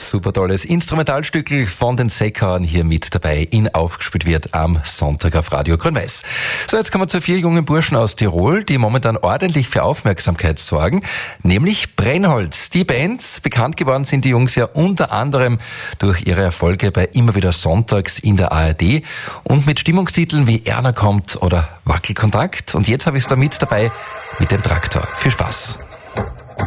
super tolles Instrumentalstückel von den Säckern hier mit dabei in Aufgespielt wird am Sonntag auf Radio Grün-Weiß. So, jetzt kommen wir zu 4 jungen Burschen aus Tirol, die momentan ordentlich für Aufmerksamkeit sorgen, nämlich Brennholz. Die Bands, bekannt geworden sind die Jungs ja unter anderem durch ihre Erfolge bei Immer wieder Sonntags in der ARD und mit Stimmungstiteln wie Erna kommt oder Wackelkontakt. Und jetzt habe ich es da mit dabei mit dem Traktor. Viel Spaß.